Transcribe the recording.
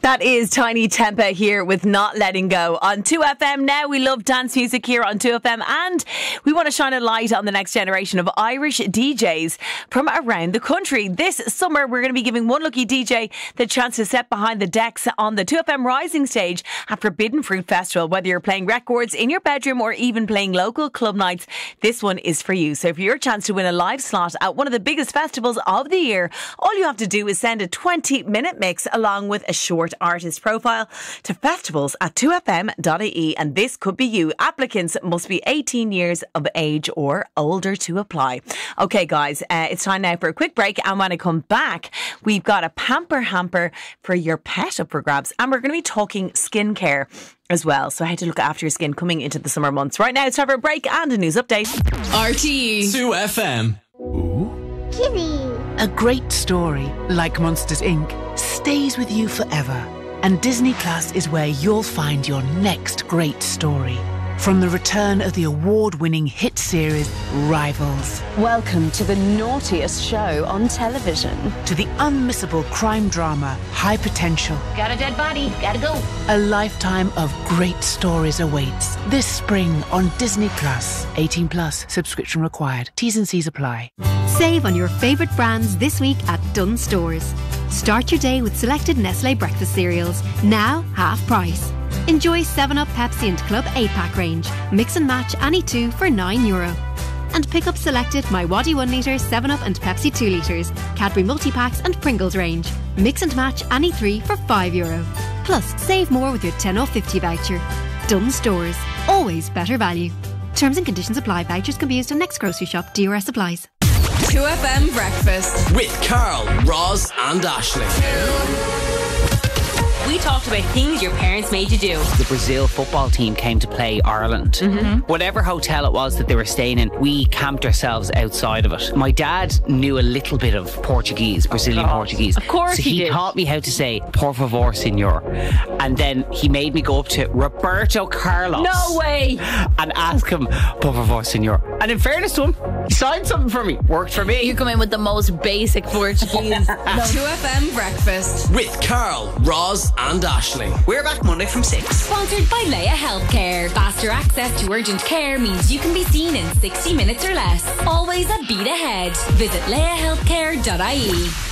That is Tiny Tempa here with Not Letting Go on 2FM. Now we love dance music here on 2FM, and we want to shine a light on the next generation of Irish DJs from around the country. This summer we're going to be giving one lucky DJ the chance to step behind the decks on the 2FM Rising stage at Forbidden Fruit Festival. Whether you're playing records in your bedroom or even playing local club nights, this one is for you. So for your chance to win a live slot at one of the biggest festivals of the year, all you have to do is send a 20-minute mix along with a short artist profile to festivals@2fm.ie, and this could be you. Applicants must be 18 years of age or older to apply. Okay guys, it's time now for a quick break, and when I come back we've got a pamper hamper for your pet up for grabs, and we're going to be talking skincare as well, so how to look after your skin coming into the summer months. Right now it's time for a break and a news update. RTE 2FM. Kitty. A great story, like Monsters Inc., stays with you forever. And Disney Plus is where you'll find your next great story. From the return of the award-winning hit series Rivals, Welcome to the naughtiest show on television. to the unmissable crime drama High Potential, Got a dead body. Gotta go. a lifetime of great stories awaits this spring on Disney Plus. 18 plus, subscription required. T's and C's apply. Save on your favourite brands this week at Dunnes Stores. Start your day with selected Nestle breakfast cereals, now half price. Enjoy 7up, Pepsi and Club 8-pack range. Mix and match any two for €9. And pick up selected My Waddy 1 litre, 7up and Pepsi 2 litres, Cadbury multi-packs and Pringles range. Mix and match any three for €5. Plus, save more with your 10 off 50 voucher. Dunnes Stores. Always better value. Terms and conditions apply. Vouchers can be used on next grocery shop. DRS applies. 2FM Breakfast. With Carl, Roz and Ashling. We talked about things your parents made you do. The Brazil football team came to play Ireland. Whatever hotel it was that they were staying in, we camped ourselves outside of it. My dad knew a little bit of Portuguese, Brazilian Portuguese. Of course so he did. taught me how to say por favor, senor. And then he made me go up to Roberto Carlos. No way. And ask him por favor, senor. And in fairness to him, he signed something for me. Worked for me. You come in with the most basic Portuguese. 2FM Breakfast. With Carl, Roz and Ashling. We're back Monday from 6. Sponsored by Leia Healthcare. Faster access to urgent care means you can be seen in 60 minutes or less. Always a beat ahead. Visit leiahealthcare.ie.